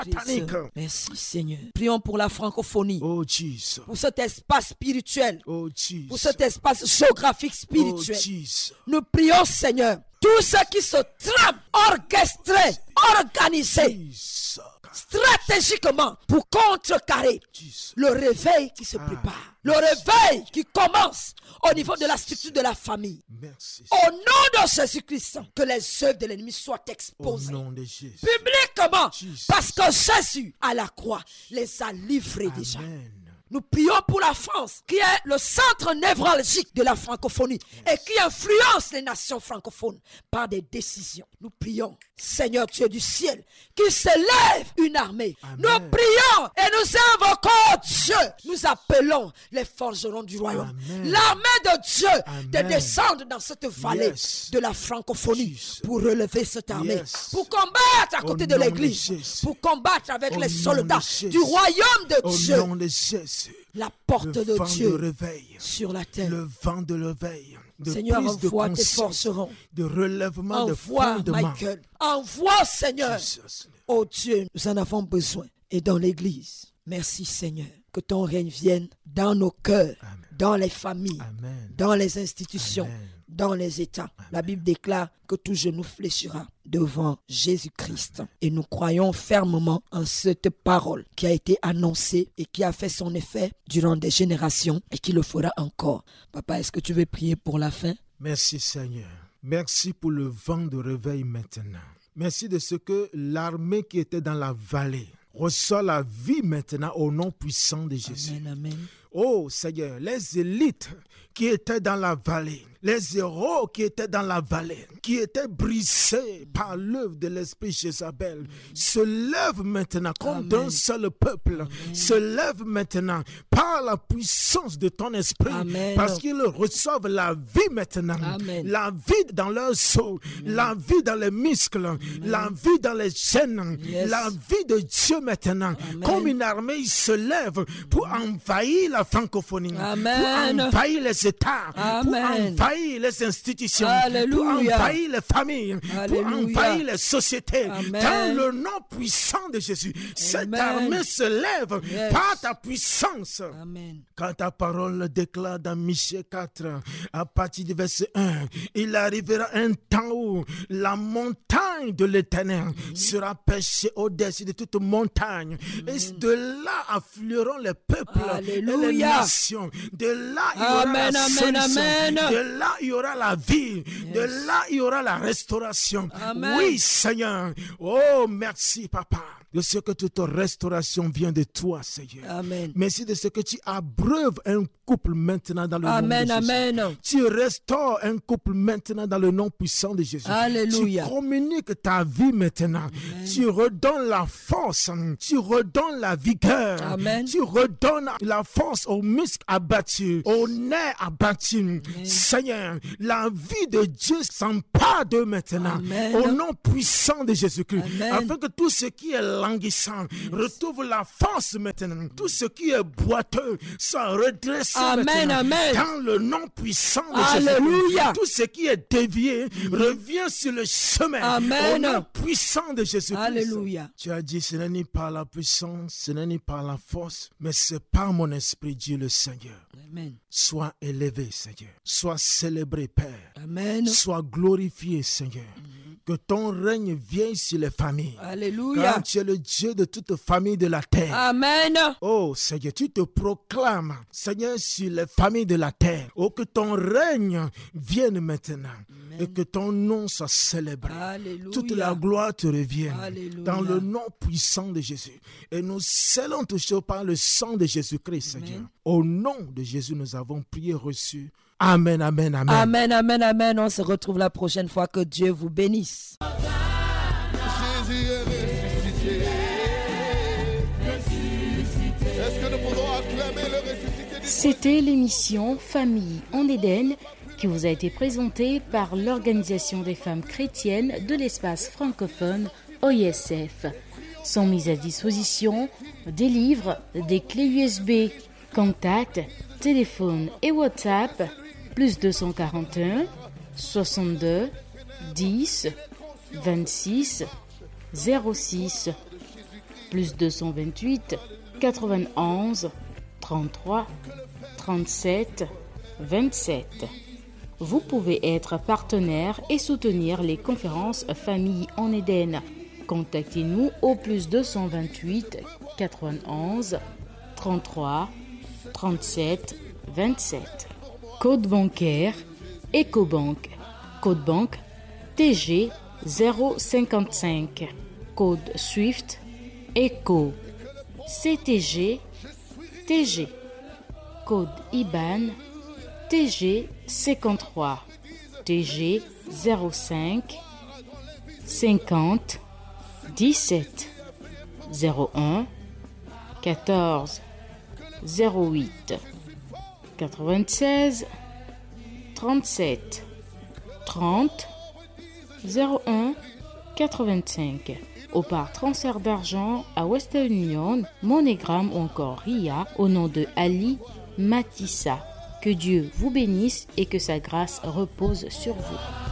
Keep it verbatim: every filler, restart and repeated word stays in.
satanique. Merci Seigneur. Prions pour la francophonie. Oh Jesus. Pour cet espace spirituel. Oh Jesus. Pour cet espace géographique spirituel. Oh Jesus. Nous prions Seigneur. Tout ce qui se trame, orchestré, organisé, Jesus. Stratégiquement pour contrecarrer Jesus. Le réveil qui se ah. prépare. Le réveil qui commence au niveau de la structure de la famille. Merci. Au nom de Jésus-Christ, que les œuvres de l'ennemi soient exposées. Au nom de Jésus. Publiquement. Jesus. Parce que Jésus, à la croix, les a livrés Amen. Déjà. Nous prions pour la France, qui est le centre névralgique de la francophonie yes. et qui influence les nations francophones par des décisions. Nous prions, Seigneur Dieu du ciel, qu'il s'élève une armée. Amen. Nous prions et nous invoquons Dieu. Nous appelons les forgerons du royaume. Amen. L'armée de Dieu Amen. De descendre dans cette vallée yes. de la francophonie Jesus. Pour relever cette armée, yes. pour combattre à côté Au de l'église, pour combattre avec Au les soldats du royaume de Au Dieu. Nom de La porte le de vent Dieu de réveil, sur la terre. Le vent de réveil, de Seigneur, prise envoie de tes forcerons. De relèvement, envoie, de fondement. Michael. Envoie, Seigneur. Jesus. Oh Dieu, nous en avons besoin. Et dans l'église, merci Seigneur. Que ton règne vienne dans nos cœurs, Amen. Dans les familles, Amen. Dans les institutions, Amen. Dans les États. Amen. La Bible déclare que tout genou fléchira devant Jésus-Christ. Amen. Et nous croyons fermement en cette parole qui a été annoncée et qui a fait son effet durant des générations et qui le fera encore. Papa, est-ce que tu veux prier pour la fin? Merci Seigneur. Merci pour le vent de réveil maintenant. Merci de ce que l'armée qui était dans la vallée reçoit la vie maintenant au nom puissant de Jésus. Amen, amen. Oh Seigneur, les élites qui étaient dans la vallée, les héros qui étaient dans la vallée, qui étaient brisés par l'œuvre de l'esprit Jézabel, Amen. Se lèvent maintenant comme Amen. D'un seul peuple, Amen. Se lèvent maintenant par la puissance de ton esprit, Amen. Parce qu'ils reçoivent la vie maintenant, Amen. La vie dans leurs os, la vie dans les muscles, Amen. La vie dans les chaînes, yes. La vie de Dieu maintenant, Amen. Comme une armée, ils se lèvent pour envahir la francophonie, Amen. Pour envahir les États, Amen. Pour envahir les institutions, Alléluia. Pour envahir les familles, Alléluia. Pour envahir les sociétés, Amen. Dans le nom puissant de Jésus. Amen. Cette armée se lève yes. Par ta puissance. Amen. Quand ta parole déclare dans Michée quatre, à partir du verset un, il arrivera un temps où la montagne de l'Éternel mm-hmm. sera perchée au-dessus de toute montagne. Mm-hmm. Et de là afflueront les peuples. Alléluia. Et les nations. De là, il y aura amen, la amen, solution. amen. De là, il y aura la vie. Yes. De là, il y aura la restauration. Amen. Oui, Seigneur. Oh, merci, Papa, de ce que toute restauration vient de toi, Seigneur. Amen. Merci de ce que tu abreuves un couple maintenant dans le amen, nom de Jésus. Amen. Tu restaures un couple maintenant dans le nom puissant de Jésus. Alléluia. Tu communiques ta vie maintenant. Amen. Tu redonnes la force. Tu redonnes la vigueur. Amen. Tu redonnes la force aux muscles abattus, aux nerfs abattus. Amen. Seigneur, la vie de Dieu s'empare d'eux maintenant. Amen. Au nom puissant de Jésus-Christ. Amen. Afin que tout ce qui est languissant yes. retrouve la force maintenant. Tout ce qui est boiteux soit redressé amen, maintenant. Amen. Dans le nom puissant de Alléluia. Jésus-Christ. Tout ce qui est dévié mm. revient sur le chemin. Amen. Au nom puissant de Jésus-Christ. Alléluia. Tu as dit, ce n'est ni par la puissance, ce n'est ni par la force, mais c'est par mon esprit, Dieu le Seigneur. Amen. Sois élevé, Seigneur. Sois célébré, Père. Amen. Sois glorifié, Seigneur. Mm. Que ton règne vienne sur les familles. Alléluia. Car tu es le Dieu de toute famille de la terre. Amen. Oh Seigneur, tu te proclames, Seigneur, sur les familles de la terre. Oh, que ton règne vienne maintenant. Amen. Et que ton nom soit célébré. Alléluia. Toute la gloire te revienne. Alléluia. Dans le nom puissant de Jésus. Et nous scellons touchés par le sang de Jésus-Christ, Amen. Seigneur. Au nom de Jésus, nous avons prié, reçu. Amen, amen, amen. Amen, amen, amen. On se retrouve la prochaine fois. Que Dieu vous bénisse. Jésus est ressuscité. Est-ce que nous pouvons acclamer le ressuscité? C'était l'émission Famille en Éden qui vous a été présentée par l'Organisation des femmes chrétiennes de l'espace francophone O I S F. Sont mises à disposition des livres, des clés U S B, contacts, téléphone et WhatsApp, plus deux cent quarante et un, soixante-deux, dix, vingt-six, zéro six. plus deux cent vingt-huit, quatre-vingt-onze, trente-trois, trente-sept, vingt-sept. Vous pouvez être partenaire et soutenir les conférences Famille en Éden. Contactez-nous au plus deux cent vingt-huit, quatre-vingt-onze, trente-trois, trente-sept, vingt-sept. Code bancaire Ecobank. Code banque T G zéro cinquante-cinq. Code Swift Eco. C T G T G. Code I B A N T G cinquante-trois. T G zéro cinq cinquante dix-sept zéro un quatorze zéro huit quatre-vingt-seize trente-sept trente zéro un quatre-vingt-cinq ou par transfert d'argent à Western Union, MoneyGram ou encore R I A au nom de Ali Matissa. Que Dieu vous bénisse et que sa grâce repose sur vous.